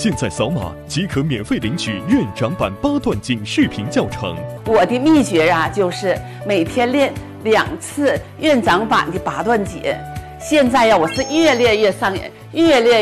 现在扫码即可免费领取院长版8段锦视频教程。 我的秘诀啊，就是每天练2次院长版的8段锦。现在呀，我是越练越上瘾，越练。